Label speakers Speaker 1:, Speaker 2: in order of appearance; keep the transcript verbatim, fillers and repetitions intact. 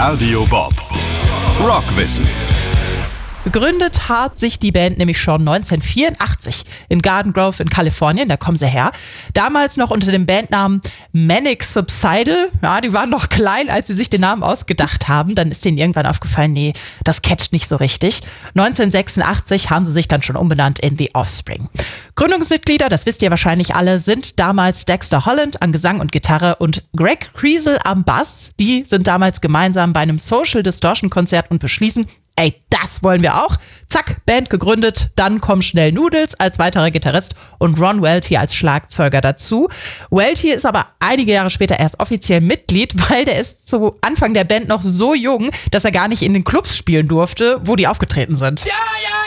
Speaker 1: Radio Bob. Rockwissen.
Speaker 2: Gegründet hat sich die Band nämlich schon neunzehnhundertvierundachtzig in Garden Grove in Kalifornien, da kommen sie her. Damals noch unter dem Bandnamen Manic Subsidal. Ja, die waren noch klein, als sie sich den Namen ausgedacht haben. Dann ist denen irgendwann aufgefallen, nee, das catcht nicht so richtig. neunzehnhundertsechsundachtzig haben sie sich dann schon umbenannt in The Offspring. Gründungsmitglieder, das wisst ihr wahrscheinlich alle, sind damals Dexter Holland an Gesang und Gitarre und Greg Kriesel am Bass. Die sind damals gemeinsam bei einem Social Distortion Konzert und beschließen, ey, das wollen wir auch. Zack, Band gegründet, dann kommen schnell Noodles als weiterer Gitarrist und Ron Welty als Schlagzeuger dazu. Welty ist aber einige Jahre später erst offiziell Mitglied, weil der ist zu Anfang der Band noch so jung, dass er gar nicht in den Clubs spielen durfte, wo die aufgetreten sind.
Speaker 3: Ja, ja!